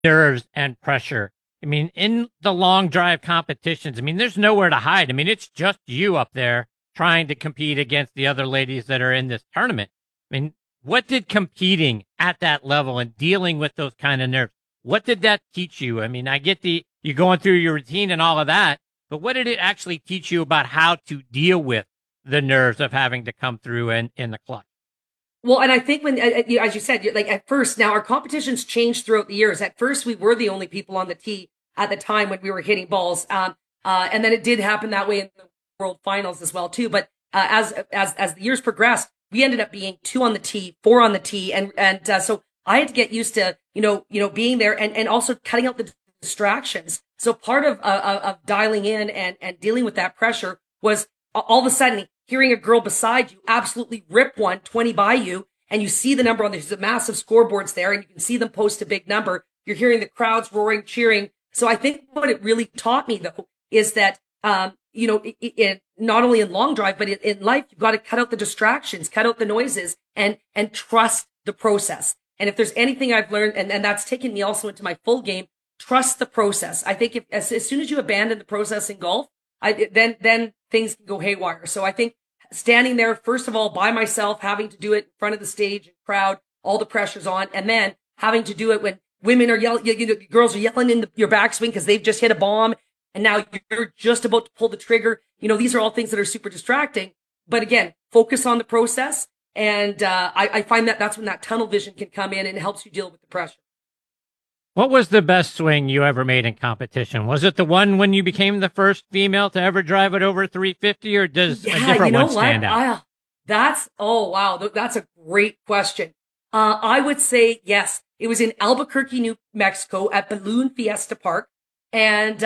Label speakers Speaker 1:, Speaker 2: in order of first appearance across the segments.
Speaker 1: nerves and pressure. I mean, in the long drive competitions, I mean, there's nowhere to hide. I mean, it's just you up there trying to compete against the other ladies that are in this tournament. I mean, what did competing at that level and dealing with those kind of nerves, what did that teach you? I mean, I get you going through your routine and all of that, but what did it actually teach you about how to deal with the nerves of having to come through in the clutch?
Speaker 2: Well, and I think when, as you said, like at first, now our competitions changed throughout the years. At first, we were the only people on the tee at the time when we were hitting balls. And then it did happen that way in the World Finals as well, too. But as the years progressed, we ended up being two on the tee, four on the tee, and so I had to get used to being there and also cutting out the distractions. So part of dialing in and dealing with that pressure was all of a sudden hearing a girl beside you absolutely rip one 20 by you, and you see the number on there's massive scoreboards there, and you can see them post a big number. You're hearing the crowds roaring, cheering. So I think what it really taught me though is that not only in long drive but in life, you've got to cut out the distractions, cut out the noises, and trust the process. And if there's anything I've learned, and that's taken me also into my full game, trust the process. I think if as soon as you abandon the process in golf, then things can go haywire. So I think standing there, first of all, by myself, having to do it in front of the stage and crowd, all the pressure's on, and then having to do it when women are yelling, girls are yelling in your backswing because they've just hit a bomb, and now you're just about to pull the trigger. These are all things that are super distracting. But again, focus on the process, and I find that that's when that tunnel vision can come in and it helps you deal with the pressure.
Speaker 1: What was the best swing you ever made in competition? Was it the one when you became the first female to ever drive it over 350, or does a different one stand out?
Speaker 2: Oh wow, that's a great question. I would say yes. It was in Albuquerque, New Mexico at Balloon Fiesta Park. And,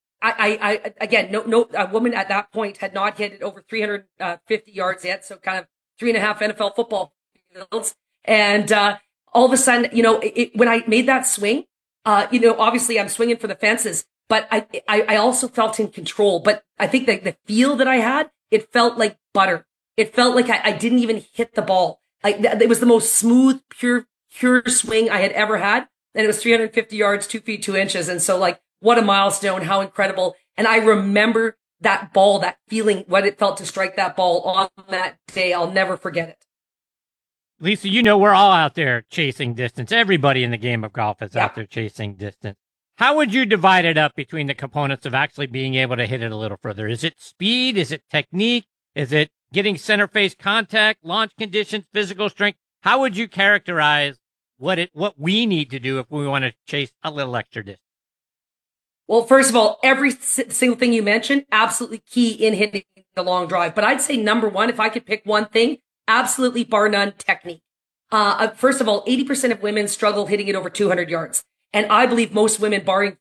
Speaker 2: I again, no, a woman at that point had not hit it over 350 yards yet. So kind of 3.5 NFL football fields. And, all of a sudden, when I made that swing, obviously I'm swinging for the fences, but I also felt in control. But I think that the feel that I had, it felt like butter. It felt like I didn't even hit the ball. Like it was the most smooth, pure swing I had ever had. And it was 350 yards, 2 feet, 2 inches. And so like, what a milestone, how incredible. And I remember that ball, that feeling, what it felt to strike that ball on that day. I'll never forget it.
Speaker 1: Lisa, we're all out there chasing distance. Everybody in the game of golf is
Speaker 2: Yeah.
Speaker 1: out there chasing distance. How would you divide it up between the components of actually being able to hit it a little further? Is it speed? Is it technique? Is it getting center face contact, launch conditions, physical strength? How would you characterize what we need to do if we want to chase a little extra distance?
Speaker 2: Well, first of all, every single thing you mentioned, absolutely key in hitting the long drive. But I'd say number one, if I could pick one thing, absolutely bar none, technique. First of all, 80% of women struggle hitting it over 200 yards. And I believe most women, barring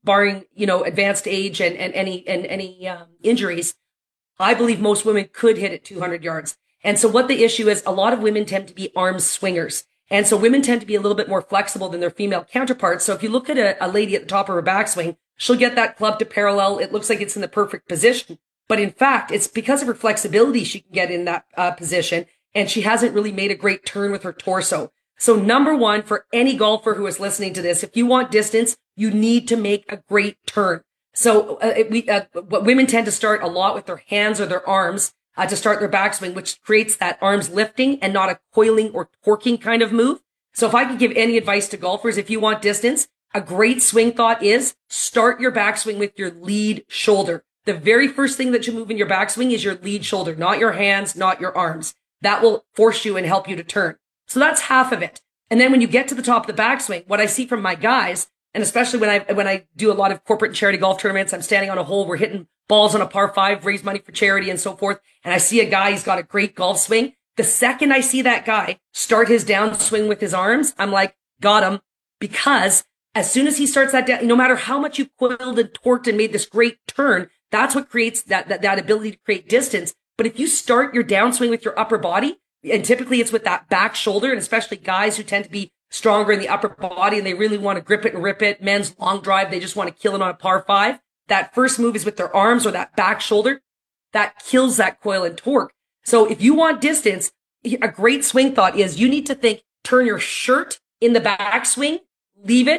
Speaker 2: advanced age and any injuries, I believe most women could hit it 200 yards. And so what the issue is, a lot of women tend to be arm swingers. And so women tend to be a little bit more flexible than their female counterparts. So if you look at a lady at the top of her backswing, she'll get that club to parallel. It looks like it's in the perfect position. But in fact, it's because of her flexibility she can get in that position. And she hasn't really made a great turn with her torso. So number one, for any golfer who is listening to this, if you want distance, you need to make a great turn. So what women tend to start a lot with their hands or their arms to start their backswing, which creates that arms lifting and not a coiling or torquing kind of move. So if I could give any advice to golfers, if you want distance, a great swing thought is start your backswing with your lead shoulder. The very first thing that you move in your backswing is your lead shoulder, not your hands, not your arms. That will force you and help you to turn. So that's half of it. And then when you get to the top of the backswing, what I see from my guys, and especially when I do a lot of corporate and charity golf tournaments, I'm standing on a hole, we're hitting balls on a par five, raise money for charity and so forth. And I see a guy, he's got a great golf swing. The second I see that guy start his downswing with his arms, I'm like, got him. Because as soon as he starts that down, no matter how much you coiled and torqued and made this great turn, that's what creates that ability to create distance. But if you start your downswing with your upper body, and typically it's with that back shoulder, and especially guys who tend to be stronger in the upper body and they really want to grip it and rip it, men's long drive, they just want to kill it on a par five. That first move is with their arms or that back shoulder. That kills that coil and torque. So if you want distance, a great swing thought is you need to think, turn your shirt in the backswing, leave it,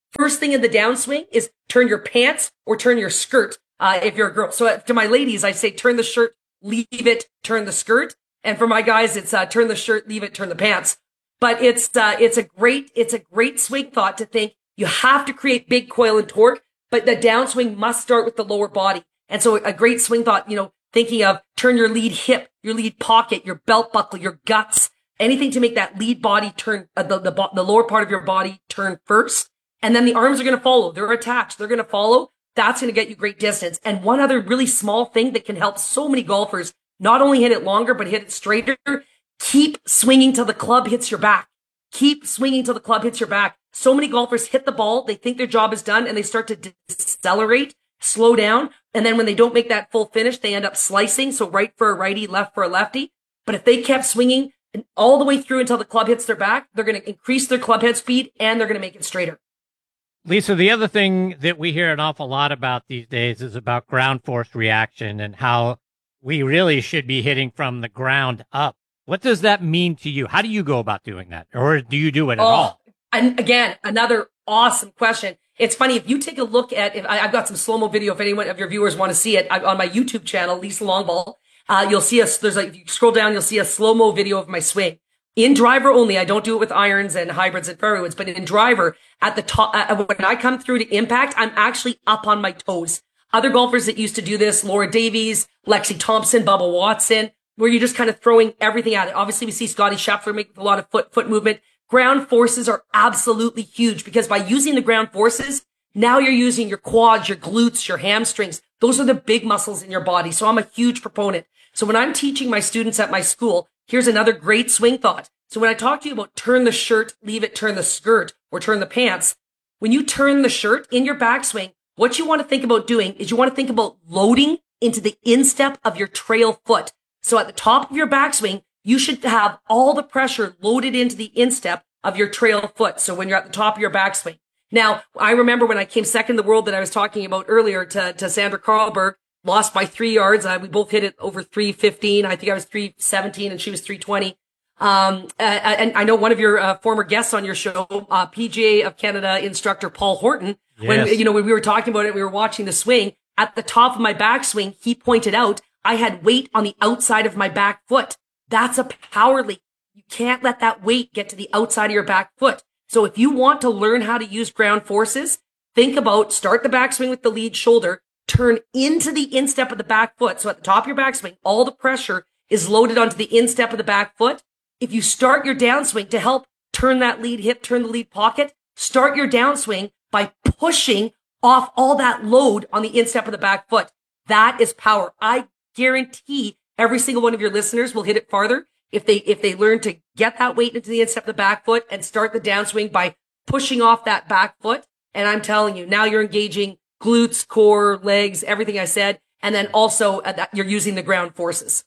Speaker 2: First thing in the downswing is turn your pants or turn your skirt if you're a girl. So to my ladies, I say turn the shirt, leave it, turn the skirt. And for my guys, it's turn the shirt, leave it, turn the pants. But it's a great swing thought to think you have to create big coil and torque, but the downswing must start with the lower body. And so a great swing thought, thinking of turn your lead hip, your lead pocket, your belt buckle, your guts, anything to make that lead body turn, the lower part of your body turn first. And then the arms are going to follow. They're attached. They're going to follow. That's going to get you great distance. And one other really small thing that can help so many golfers not only hit it longer, but hit it straighter. Keep swinging till the club hits your back. Keep swinging till the club hits your back. So many golfers hit the ball. They think their job is done and they start to decelerate, slow down. And then when they don't make that full finish, they end up slicing. So right for a righty, left for a lefty. But if they kept swinging all the way through until the club hits their back, they're going to increase their club head speed and they're going to make it straighter.
Speaker 1: Lisa, the other thing that we hear an awful lot about these days is about ground force reaction and how we really should be hitting from the ground up. What does that mean to you? How do you go about doing that? Or do you do it at all?
Speaker 2: And again, another awesome question. It's funny, if you take a look at, I've got some slow-mo video if anyone of your viewers want to see it on my YouTube channel, Lisa Longball. You'll see if you scroll down, you'll see a slow-mo video of my swing. In driver only, I don't do it with irons and hybrids and fairway woods, but in driver, at the top, when I come through to impact, I'm actually up on my toes. Other golfers that used to do this, Laura Davies, Lexi Thompson, Bubba Watson, where you're just kind of throwing everything at it. Obviously, we see Scotty Scheffler make a lot of foot movement. Ground forces are absolutely huge because by using the ground forces, now you're using your quads, your glutes, your hamstrings. Those are the big muscles in your body. So I'm a huge proponent. So when I'm teaching my students at my school, here's another great swing thought. So when I talk to you about turn the shirt, leave it, turn the skirt, or turn the pants, when you turn the shirt in your backswing, what you want to think about doing is you want to think about loading into the instep of your trail foot. So at the top of your backswing, you should have all the pressure loaded into the instep of your trail foot. So when you're at the top of your backswing. Now, I remember when I came second in the world that I was talking about earlier to Sandra Carlberg, lost by 3 yards. We both hit it over 315. I think I was 317 and she was 320. And I know one of your former guests on your show, PGA of Canada instructor Paul Horton,
Speaker 1: yes.
Speaker 2: when we were talking about it, we were watching the swing. At the top of my backswing, he pointed out I had weight on the outside of my back foot. That's a power leak. You can't let that weight get to the outside of your back foot. So if you want to learn how to use ground forces, think about start the backswing with the lead shoulder, turn into the instep of the back foot. So at the top of your backswing, all the pressure is loaded onto the instep of the back foot. If you start your downswing to help turn that lead hip, turn the lead pocket, start your downswing by pushing off all that load on the instep of the back foot. That is power. I guarantee every single one of your listeners will hit it farther if they learn to get that weight into the instep of the back foot and start the downswing by pushing off that back foot. And I'm telling you, now you're engaging glutes, core, legs, everything I said. And then also you're using the ground forces.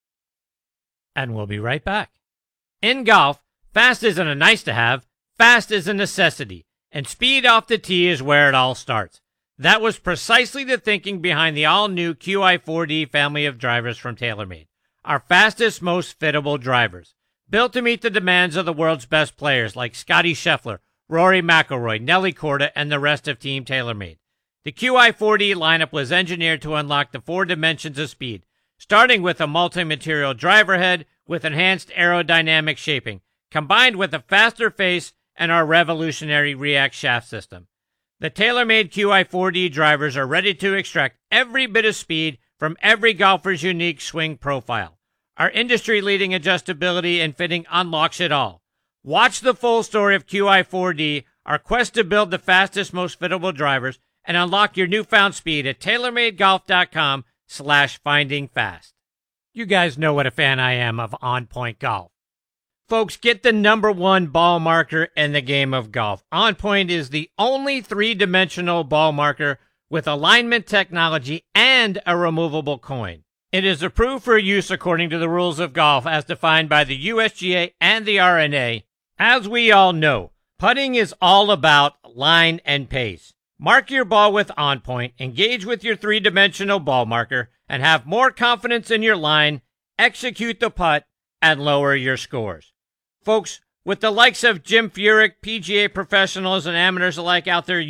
Speaker 1: And we'll be right back. In golf, fast isn't a nice to have, fast is a necessity, and speed off the tee is where it all starts. That was precisely the thinking behind the all-new QI4D family of drivers from TaylorMade, our fastest, most fittable drivers, built to meet the demands of the world's best players like Scotty Scheffler, Rory McIlroy, Nelly Korda, and the rest of Team TaylorMade. The QI4D lineup was engineered to unlock the 4 dimensions of speed, starting with a multi-material driver head with enhanced aerodynamic shaping, combined with a faster face and our revolutionary React shaft system. The TaylorMade QI4D drivers are ready to extract every bit of speed from every golfer's unique swing profile. Our industry-leading adjustability and fitting unlocks it all. Watch the full story of QI4D, our quest to build the fastest, most fittable drivers, and unlock your newfound speed at TaylorMadeGolf.com/findingfast. You guys know what a fan I am of On Point Golf. Folks, get the #1 ball marker in the game of golf. On Point is the only 3-dimensional ball marker with alignment technology and a removable coin. It is approved for use according to the rules of golf as defined by the USGA and the R&A. As we all know, putting is all about line and pace. Mark your ball with On Point, engage with your 3-dimensional ball marker, and have more confidence in your line, execute the putt, and lower your scores. Folks, with the likes of Jim Furyk, PGA professionals and amateurs alike out there